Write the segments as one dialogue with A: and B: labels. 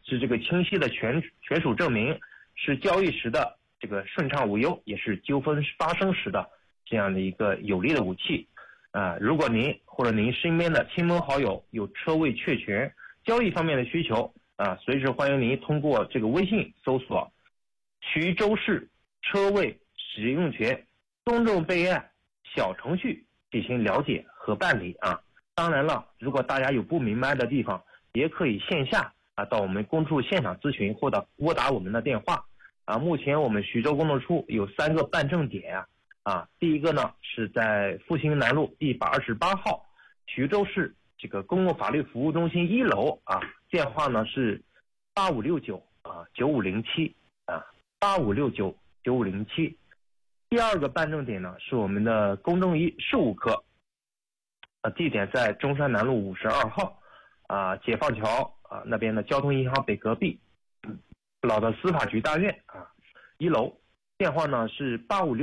A: 是这个清晰的权属证明，是交易时的这个顺畅无忧，也是纠纷发生时的这样的一个有力的武器。如果您或者您身边的亲朋好友有车位确权交易方面的需求随时欢迎您通过这个微信搜索徐州市车位使用权公众备案小程序进行了解和办理当然了，如果大家有不明白的地方，也可以线下到我们公处现场咨询，或者拨打我们的电话目前我们徐州公路处有3个办证点第一个呢是在复兴南路128号徐州市这个公共法律服务中心1楼电话呢是8569950785699507。第二个办证点呢是我们的公证一事务科地点在中山南路52号解放桥那边的交通银行北隔壁老的司法局大院1楼，电话呢是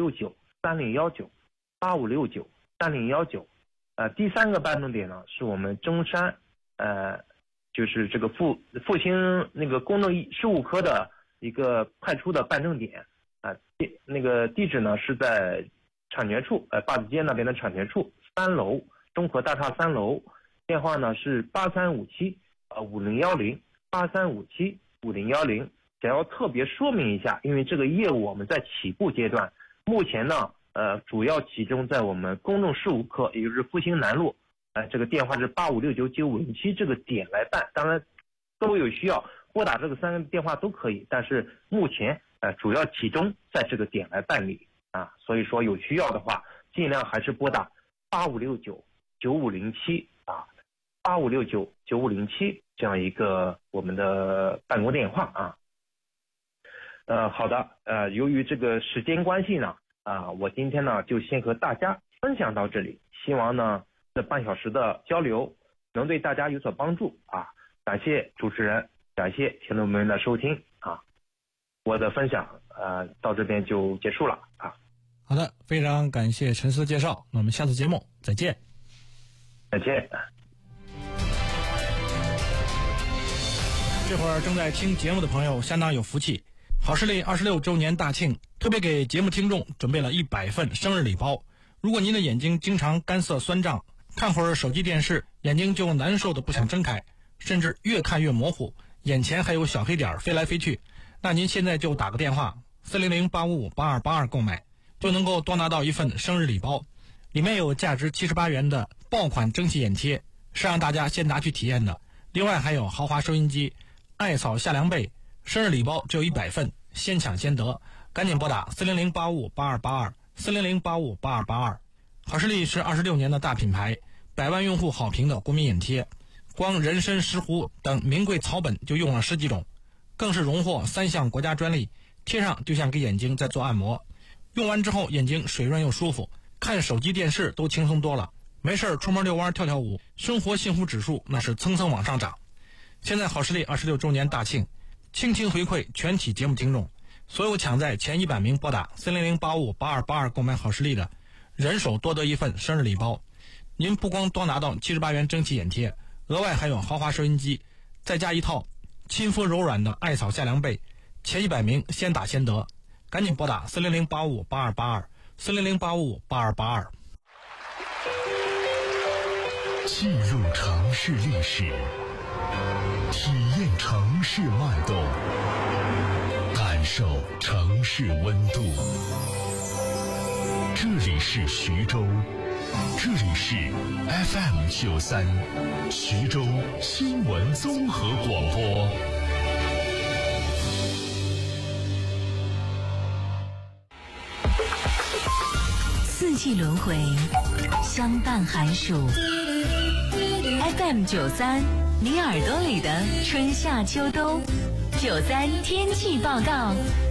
A: 8569301985693019。第三个办证点呢是我们中山就是这个复兴那个公证事务科的一个派出的办证点那个地址呢是在产权处坝子街那边的产权处3楼中和大厦3楼，电话呢是83575010 83575010。想要特别说明一下，因为这个业务我们在起步阶段，目前呢主要集中在我们公证事务科，也就是复兴南路这个电话是85699507这个点来办。当然都有需要拨打这个3个电话都可以，但是目前主要集中在这个点来办理所以说有需要的话尽量还是拨打8569950785699507这样一个我们的办公电话好的由于这个时间关系呢我今天呢就先和大家分享到这里，希望呢这半小时的交流能对大家有所帮助感谢主持人，感谢听众们的收听我的分享到这边就结束了
B: 好的，非常感谢陈思介绍，那我们下次节目再见。
A: 再见。
B: 这会儿正在听节目的朋友相当有福气，好视力26周年大庆特别给节目听众准备了100份生日礼包。如果您的眼睛经常干涩酸胀，看会儿手机电视眼睛就难受的不想睁开，甚至越看越模糊，眼前还有小黑点飞来飞去，那您现在就打个电话400-855-8282购买，就能够多拿到1份生日礼包。里面有价值78元的爆款蒸汽眼贴，是让大家先拿去体验的。另外还有豪华收音机、艾草夏凉被，生日礼包只有100份，先抢先得，赶紧拨打400-855-8282 400-855-8282。好视力是26年的大品牌，100万用户好评的国民眼贴，光人参、石斛等名贵草本就用了10几种，更是荣获3项国家专利，贴上就像给眼睛在做按摩，用完之后眼睛水润又舒服，看手机电视都轻松多了，没事出门遛弯跳跳舞，生活幸福指数那是蹭蹭往上涨。现在好视力26周年大庆，倾情回馈全体节目听众，所有抢在前100名拨打400-855-8282购买好视力的，人手多得1份生日礼包。您不光多拿到78元蒸汽眼贴，额外还有豪华收音机，再加一套亲肤柔软的艾草夏凉被，前100名先打先得，赶紧拨打400-855-8282 400-855-8282。
C: 记录城市历史，体验城市脉动，感受城市温度。这里是徐州，这里是 FM93 徐州新闻综合广播。
D: 四季轮回，相伴寒暑。FM93，你耳朵里的春夏秋冬。93天气报告。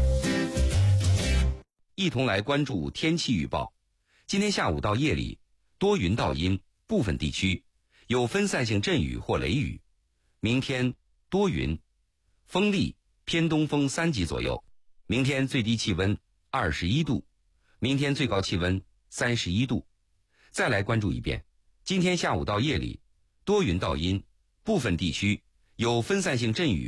E: 一同来关注天气预报。今天下午到夜里，多云到阴，部分地区有分散性阵雨或雷雨。明天多云，风力偏东风3级左右。明天最低气温21度，明天最高气温31度。再来关注一遍，今天下午到夜里，多云到阴，部分地区有分散性阵雨